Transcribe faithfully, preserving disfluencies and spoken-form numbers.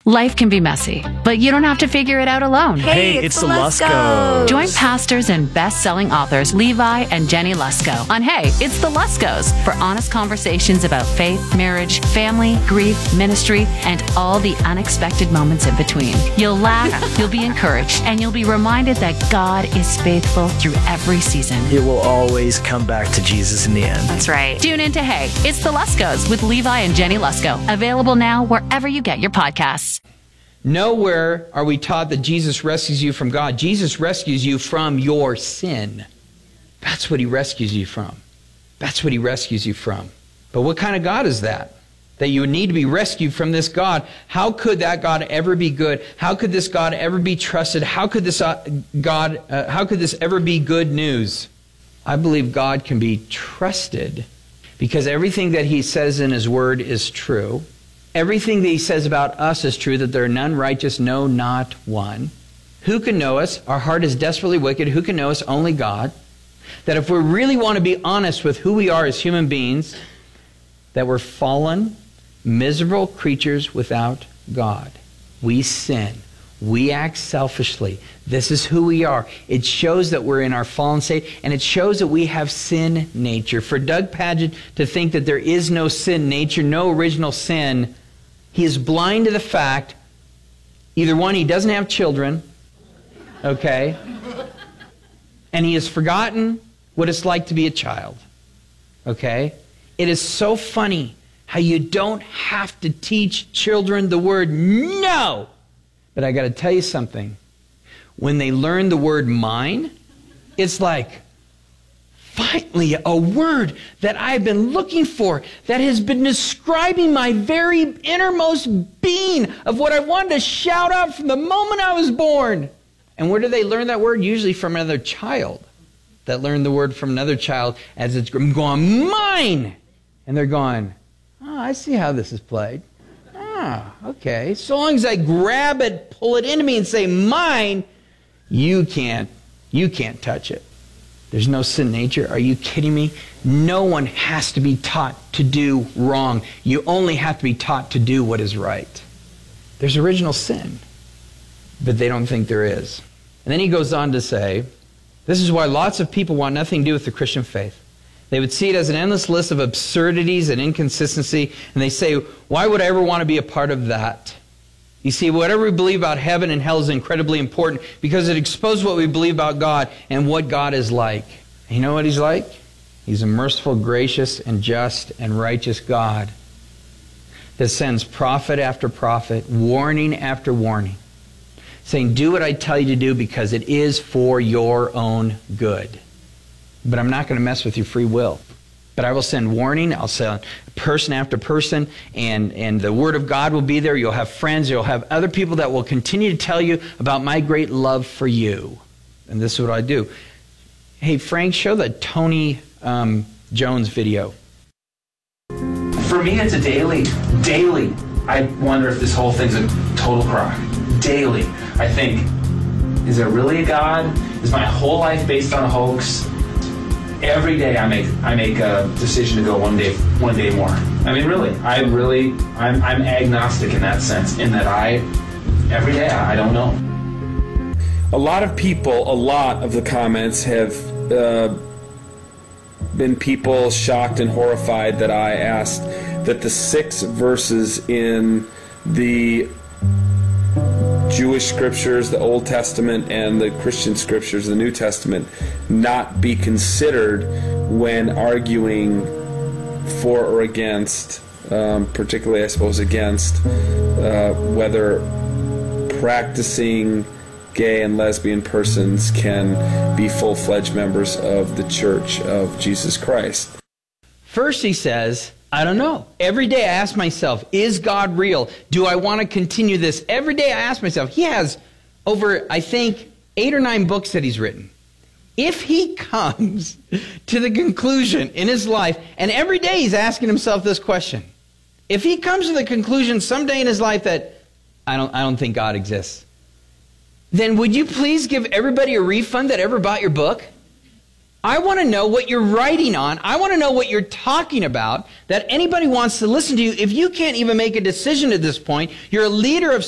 Life can be messy, but you don't have to figure it out alone. Hey, Hey, it's, it's the the Luskos. Join pastors and best-selling authors Levi and Jenny Lusko on Hey, It's the Luskos for honest conversations about faith, marriage, family, grief, ministry, and all the unexpected moments in between. You'll laugh, you'll be encouraged, and you'll be reminded that God is faithful through every season. It will always come back to Jesus in the end. That's right. Tune in to Hey, It's the Luskos with Levi and Jenny Lusko. Available now wherever you get your podcasts. Nowhere are we taught that Jesus rescues you from God. Jesus rescues you from your sin. That's what he rescues you from. That's what he rescues you from. But what kind of God is that? That you would need to be rescued from this God. How could that God ever be good? How could this God ever be trusted? How could this uh, God, uh, how could this ever be good news? I believe God can be trusted because everything that he says in his word is true. Everything that he says about us is true, that there are none righteous, no, not one. Who can know us? Our heart is desperately wicked. Who can know us? Only God. That if we really want to be honest with who we are as human beings, that we're fallen, miserable creatures without God. We sin. We act selfishly. This is who we are. It shows that we're in our fallen state, and it shows that we have sin nature. For Doug Pagitt to think that there is no sin nature, no original sin, he is blind to the fact, either one, he doesn't have children, okay, and he has forgotten what it's like to be a child, okay? It is so funny how you don't have to teach children the word no. But I got to tell you something. When they learn the word mine, it's like, finally, a word that I've been looking for, that has been describing my very innermost being of what I wanted to shout out from the moment I was born. And where do they learn that word? Usually from another child that learned the word from another child as it's going, mine. And they're going, oh, I see how this is played. Ah, okay. So long as I grab it, pull it into me and say, mine, you can't, you can't touch it. There's no sin nature. Are you kidding me? No one has to be taught to do wrong. You only have to be taught to do what is right. There's original sin, but they don't think there is. And then he goes on to say, this is why lots of people want nothing to do with the Christian faith. They would see it as an endless list of absurdities and inconsistency, and they say, why would I ever want to be a part of that? You see, whatever we believe about heaven and hell is incredibly important because it exposes what we believe about God and what God is like. And you know what he's like? He's a merciful, gracious, and just and righteous God that sends prophet after prophet, warning after warning, saying, do what I tell you to do because it is for your own good. But I'm not going to mess with your free will. But I will send warning. I'll send person after person, and, and the Word of God will be there. You'll have friends. You'll have other people that will continue to tell you about my great love for you. And this is what I do. Hey, Frank, show the Tony um, Jones video. For me, it's a daily, daily. I wonder if this whole thing's a total crock. Daily. I think, is there really a God? Is my whole life based on a hoax? Every day I make I make a decision to go one day one day more. I mean, really, I really I'm I'm agnostic in that sense. In that I every day I, I don't know. A lot of people, a lot of the comments have uh, been people shocked and horrified that I asked that the six verses in the Jewish scriptures, the Old Testament, and the Christian scriptures, the New Testament, not be considered when arguing for or against, um, particularly I suppose against, uh, whether practicing gay and lesbian persons can be full-fledged members of the Church of Jesus Christ. First he says, I don't know. Every day I ask myself, is God real? Do I want to continue this? Every day I ask myself. He has over, I think, eight or nine books that he's written. If he comes to the conclusion in his life, and every day he's asking himself this question, if he comes to the conclusion someday in his life that I don't, I don't think God exists, then would you please give everybody a refund that ever bought your book? I want to know what you're writing on. I want to know what you're talking about, that anybody wants to listen to you. If you can't even make a decision at this point, you're a leader of